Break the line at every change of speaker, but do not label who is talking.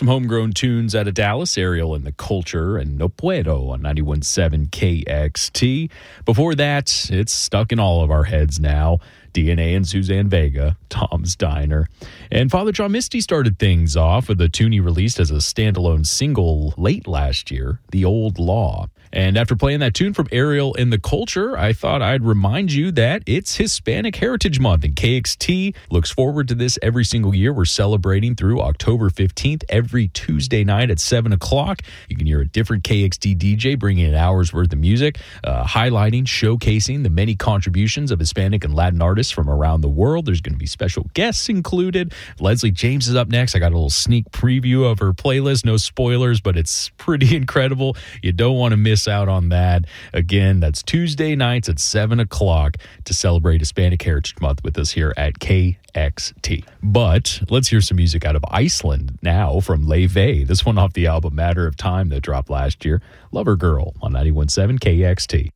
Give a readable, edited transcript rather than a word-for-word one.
some homegrown tunes out of Dallas, Ariel and the Culture, and No Puedo on 91.7 KXT. Before that, it's stuck in all of our heads now. DNA and Suzanne Vega, Tom's Diner. And Father John Misty started things off with a tune he released as a standalone single late last year, The Old Law. And after playing that tune from Ariel and the Culture, I thought I'd remind you that it's Hispanic Heritage Month, and KXT looks forward to this every single year. We're celebrating through October 15th, every Tuesday night at 7 o'clock. You can hear a different KXT DJ bringing an hour's worth of music, highlighting, showcasing the many contributions of Hispanic and Latin artists from around the world. There's going to be special guests included. Leslie James is up next. I got a little sneak preview of her playlist. No spoilers, but it's pretty incredible. You don't want to miss out on that. Again, that's Tuesday nights at 7 o'clock to celebrate Hispanic Heritage Month with us here at KXT. But let's hear some music out of Iceland now from Leve. This one off the album Matter of Time that dropped last year. Lover Girl on 91.7 KXT.